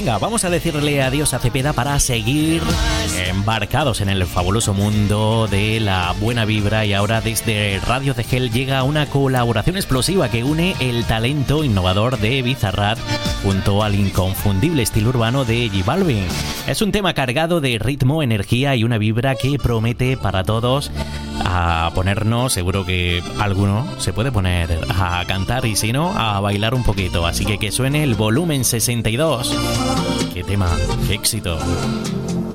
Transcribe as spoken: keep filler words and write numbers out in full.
Venga, vamos a decirle adiós a Cepeda para seguir embarcados en el fabuloso mundo de la buena vibra. Y ahora desde Radio de Gel llega una colaboración explosiva que une el talento innovador de Bizarrap junto al inconfundible estilo urbano de J Balvin. Es un tema cargado de ritmo, energía y una vibra que promete para todos a ponernos, seguro que alguno se puede poner a cantar y si no, a bailar un poquito. Así que que suene el volumen sesenta y dos. ¡Qué tema! ¡Qué éxito!